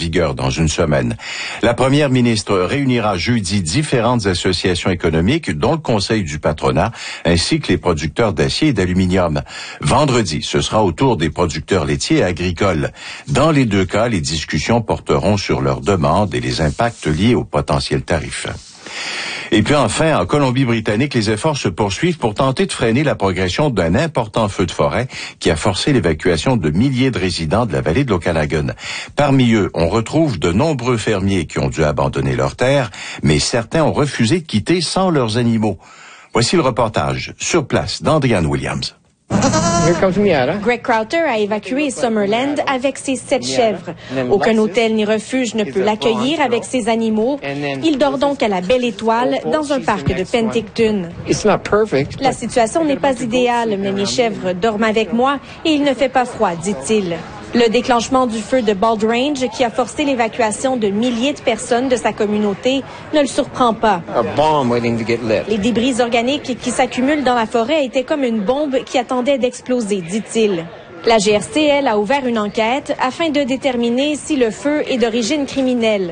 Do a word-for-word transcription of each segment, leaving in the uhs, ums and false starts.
vigueur dans une semaine. La première ministre réunira jeudi différentes associations économiques, dont le Conseil du patronat, ainsi que les producteurs d'acier et d'aluminium. Vendredi, ce sera au tour des producteurs laitiers et agricoles. Dans les deux cas, les discussions porteront sur leurs demandes et les impacts liés aux potentiels tarifs. Et puis enfin, en Colombie-Britannique, les efforts se poursuivent pour tenter de freiner la progression d'un important feu de forêt qui a forcé l'évacuation de milliers de résidents de la vallée de l'Okanagan. Parmi eux, on retrouve de nombreux fermiers qui ont dû abandonner leurs terres, mais certains ont refusé de quitter sans leurs animaux. Voici le reportage sur place d'Andriane Williams. Greg Crowther a évacué Summerland avec ses sept chèvres. Aucun hôtel ni refuge ne peut l'accueillir avec ses animaux. Il dort donc à la Belle Étoile dans un parc de Penticton. La situation n'est pas idéale, mais mes chèvres dorment avec moi et il ne fait pas froid, dit-il. Le déclenchement du feu de Bald Range, qui a forcé l'évacuation de milliers de personnes de sa communauté, ne le surprend pas. Les débris organiques qui s'accumulent dans la forêt étaient comme une bombe qui attendait d'exploser, dit-il. La G R C, elle, a ouvert une enquête afin de déterminer si le feu est d'origine criminelle.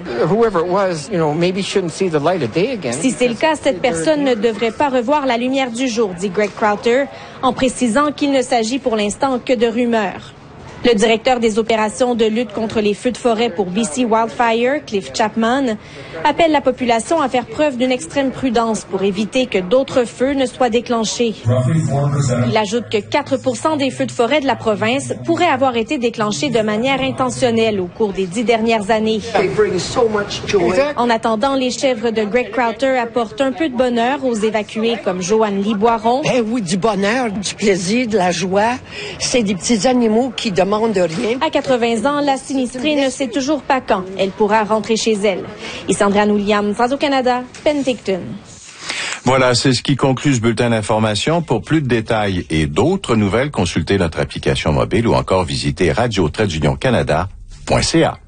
Si c'est le cas, cette personne ne devrait pas revoir la lumière du jour, dit Greg Crowther, en précisant qu'il ne s'agit pour l'instant que de rumeurs. Le directeur des opérations de lutte contre les feux de forêt pour B C Wildfire, Cliff Chapman, appelle la population à faire preuve d'une extrême prudence pour éviter que d'autres feux ne soient déclenchés. Il ajoute que quatre pour cent des feux de forêt de la province pourraient avoir été déclenchés de manière intentionnelle au cours des dix dernières années. En attendant, les chèvres de Greg Crowther apportent un peu de bonheur aux évacués comme Joanne Liboiron. Eh oui, du bonheur, du plaisir, de la joie. C'est des petits animaux qui demandent de rien. À quatre-vingts ans, la sinistrée ne sait toujours pas quand elle pourra rentrer chez elle. Ici Andriane Williams, Radio-Canada, Penticton. Voilà, c'est ce qui conclut ce bulletin d'information. Pour plus de détails et d'autres nouvelles, consultez notre application mobile ou encore visitez radio tiret d'union canada point c a.